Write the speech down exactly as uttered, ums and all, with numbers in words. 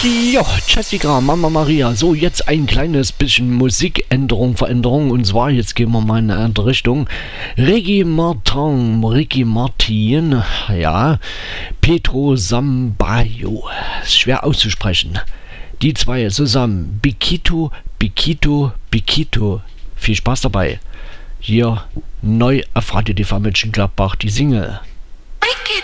Ja, Jessica, Mama Maria. So, jetzt ein kleines bisschen Musikänderung, Veränderung. Und zwar, jetzt gehen wir mal in eine andere Richtung. Ricky Martin, Ricky Martin, ja. Pedro Sambayo. Ist schwer auszusprechen. Die zwei zusammen. Bikito, Bikito, Bikito. Viel Spaß dabei. Hier neu auf Radio T V Mönchengladbach die Single.